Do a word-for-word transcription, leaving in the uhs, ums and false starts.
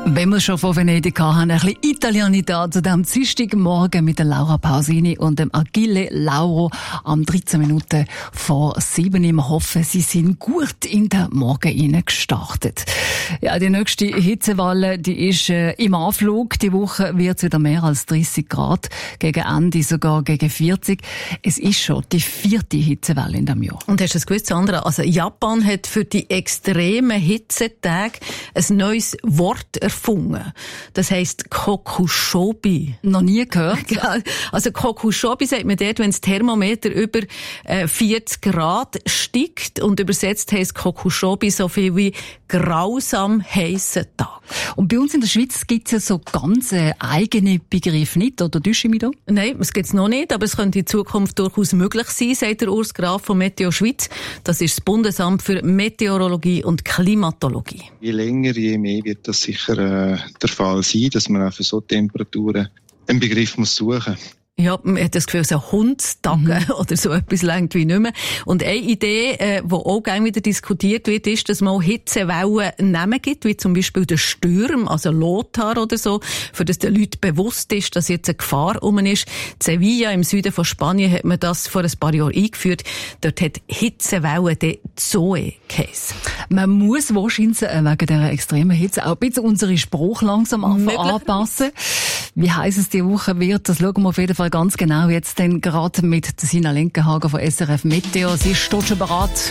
Wenn wir schon von Venedig haben, ein bisschen Italianità zu diesem Dienstagmorgen mit der Laura Pausini und dem Achille Lauro am dreizehn Minuten vor sieben. Wir hoffen, Sie sind gut in den Morgen rein gestartet. Ja, die nächste Hitzewelle, die ist äh, im Anflug. Die Woche wird es wieder mehr als dreißig Grad. Gegen Ende sogar gegen vierzig. Es ist schon die vierte Hitzewelle in diesem Jahr. Und hast du das gewusst, Sandra? Also Japan hat für die extremen Hitzetage ein neues Wort erfunden. Das heisst Kokushobi. Noch nie gehört. Also Kokushobi sagt man dort, wenn das Thermometer über äh, vierzig Grad steigt, und übersetzt heisst Kokushobi so viel wie grausam heissen Tag. Und bei uns in der Schweiz gibt es ja so ganz äh, eigene Begriffe nicht, oder täusche ich mich da? Nein, das gibt es noch nicht, aber es könnte in Zukunft durchaus möglich sein, sagt der Urs Graf von Meteo Schweiz. Das ist das Bundesamt für Meteorologie und Klimatologie. Je länger, je mehr wird das sicher äh, der Fall sein, dass man auch für so Temperaturen einen Begriff muss suchen. Ja, man hat das Gefühl, so Hundstage mhm. oder so etwas längt wie nicht mehr. Und eine Idee, äh, die auch gerne wieder diskutiert wird, ist, dass man auch Hitzewellen Namen gibt, wie zum Beispiel der Sturm, also Lothar oder so, für das den Leuten bewusst ist, dass jetzt eine Gefahr um ist. In Sevilla im Süden von Spanien hat man das vor ein paar Jahren eingeführt. Dort hat Hitzewellen die Zoe geheissen. Man muss wahrscheinlich wegen dieser extremen Hitze auch ein bisschen unsere Sprache langsam anpassen. Wie heiß es diese Woche wird, das schauen wir auf jeden Fall ganz genau jetzt dann gerade mit Sina Lenkenhagen von S R F Meteo. Sie ist dort schon bereit.